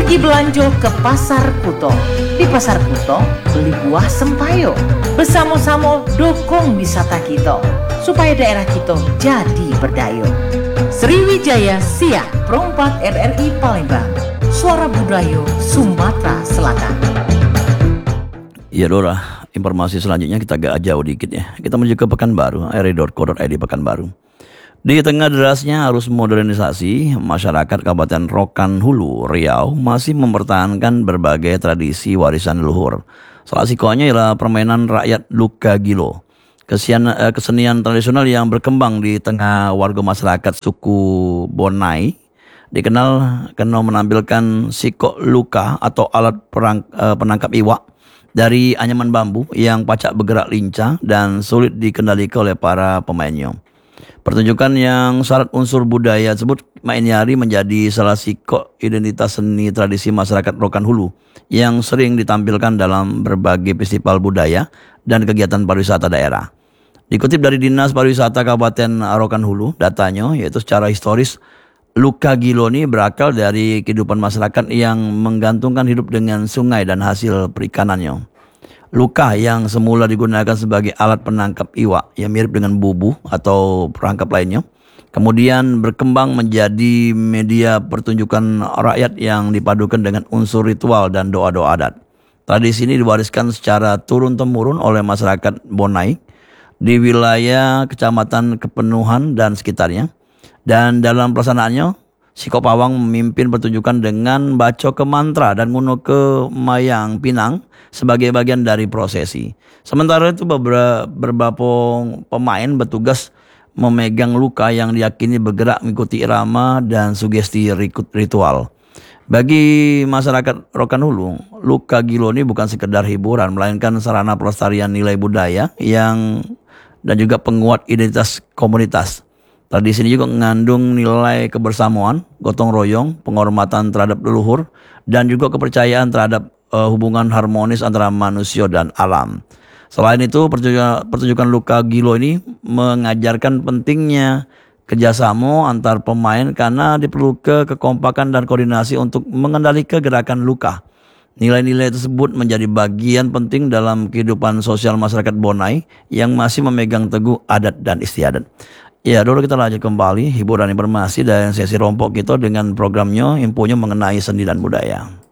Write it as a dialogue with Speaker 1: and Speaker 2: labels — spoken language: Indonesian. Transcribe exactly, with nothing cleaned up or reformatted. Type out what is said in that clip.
Speaker 1: Pergi belanja ke Pasar Kuto. Di Pasar Kuto, beli buah sempayo. Bersama-sama dukung wisata kita, supaya daerah kita jadi berdayo. Sriwijaya Siak, Perompak R R I Palembang. Suara Budaya Sumatera Selatan.
Speaker 2: Ya Dora, informasi selanjutnya kita agak jauh dikit ya. Kita menuju ke Pekanbaru, r i dot co dot i d Pekanbaru. Di tengah derasnya arus modernisasi, masyarakat Kabupaten Rokan Hulu, Riau masih mempertahankan berbagai tradisi warisan leluhur. Salah satunya ialah permainan rakyat Luka Gilo. Kesian, eh, kesenian tradisional yang berkembang di tengah warga masyarakat suku Bonai dikenal karena menampilkan sikok luka atau alat perang, eh, penangkap iwak dari anyaman bambu yang pacak bergerak lincah dan sulit dikendalikan oleh para pemainnya. Pertunjukan yang syarat unsur budaya tersebut Mainyari menjadi salah sikok identitas seni tradisi masyarakat Rokan Hulu yang sering ditampilkan dalam berbagai festival budaya dan kegiatan pariwisata daerah. Dikutip dari Dinas Pariwisata Kabupaten Rokan Hulu, datanya yaitu secara historis Luka Gilo ini berakal dari kehidupan masyarakat yang menggantungkan hidup dengan sungai dan hasil perikanannya. Luka yang semula digunakan sebagai alat penangkap iwak yang mirip dengan bubu atau perangkap lainnya, kemudian berkembang menjadi media pertunjukan rakyat yang dipadukan dengan unsur ritual dan doa-doa adat. Tradisi ini diwariskan secara turun-temurun oleh masyarakat Bonai di wilayah Kecamatan Kepenuhan dan sekitarnya. Dan dalam pelaksanaannya, Sikok Pawang memimpin pertunjukan dengan baca ke mantra dan nguno ke mayang pinang sebagai bagian dari prosesi. Sementara itu beberapa, beberapa pemain bertugas memegang luka yang diyakini bergerak mengikuti irama dan sugesti ritual. Bagi masyarakat Rokan Hulu, Luka Gilo ini bukan sekedar hiburan, melainkan sarana pelestarian nilai budaya yang dan juga penguat identitas komunitas. Tradisi ini juga mengandung nilai kebersamaan, gotong royong, penghormatan terhadap leluhur, dan juga kepercayaan terhadap uh, hubungan harmonis antara manusia dan alam. Selain itu, pertunjukan, pertunjukan Luka Gilo ini mengajarkan pentingnya kerjasama antar pemain karena diperlukan kekompakan dan koordinasi untuk mengendalikan gerakan luka. Nilai-nilai tersebut menjadi bagian penting dalam kehidupan sosial masyarakat Bonai yang masih memegang teguh adat dan istiadat. Ya, dulu kita lanjut kembali hiburan informasi dan sesi rompok kita dengan programnya infonya mengenai seni dan budaya.